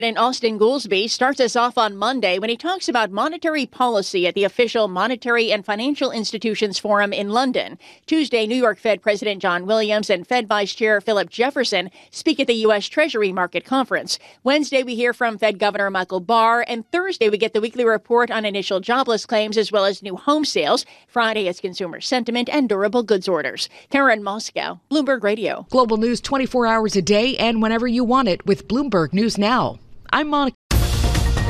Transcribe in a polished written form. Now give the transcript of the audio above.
And Austin Goolsbee starts us off on Monday when he talks about monetary policy at the official Monetary and Financial Institutions Forum in London. Tuesday, New York Fed President John Williams and Fed Vice Chair Philip Jefferson speak at the U.S. Treasury Market Conference. Wednesday, we hear from Fed Governor Michael Barr. And Thursday, we get the weekly report on initial jobless claims as well as new home sales. Friday, it's consumer sentiment and durable goods orders. Karen Moscow, Bloomberg Radio. Global news 24 hours a day and whenever you want it with Bloomberg News Now. I'm Monica